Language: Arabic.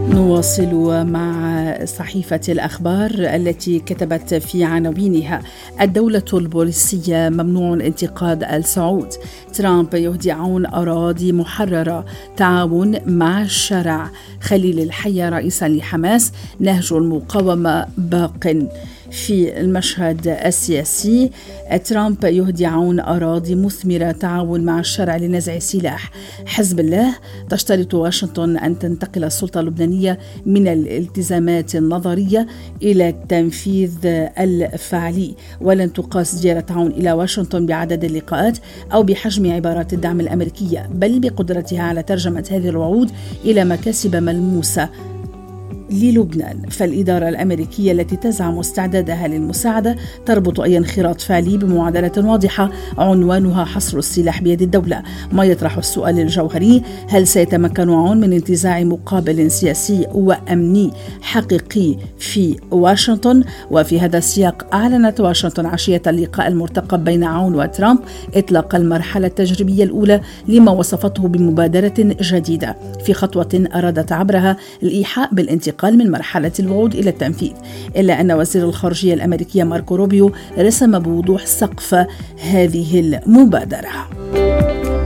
نواصل مع صحيفة الأخبار التي كتبت في عناوينها: الدولة البوليسية ممنوع انتقاد السعود، ترامب يهدي عون أراضي محررة، تعاون مع الشرع، خليل الحية رئيسا لحماس، نهج المقاومة باق. في المشهد السياسي، ترامب يهدي عون أراضي مثمرة، تعاون مع الشرع لنزع السلاح. حزب الله: تشترط واشنطن أن تنتقل السلطة اللبنانية من الالتزامات النظرية إلى التنفيذ الفعلي، ولن تقاس زيارة عون إلى واشنطن بعدد اللقاءات أو بحجم عبارات الدعم الأمريكية، بل بقدرتها على ترجمة هذه الوعود إلى مكاسب ملموسة للبنان. فالإدارة الأمريكية التي تزعم استعدادها للمساعدة تربط أي انخراط فعلي بمعادلة واضحة عنوانها حصر السلاح بيد الدولة، ما يطرح السؤال الجوهري: هل سيتمكن عون من انتزاع مقابل سياسي وأمني حقيقي في واشنطن؟ وفي هذا السياق أعلنت واشنطن عشية اللقاء المرتقب بين عون وترامب إطلاق المرحلة التجريبية الأولى لما وصفته بمبادرة جديدة، في خطوة أرادت عبرها الإيحاء بالانتقال من مرحلة الوعود إلى التنفيذ. إلا أن وزير الخارجية الأمريكي ماركو روبيو رسم بوضوح سقف هذه المبادرة.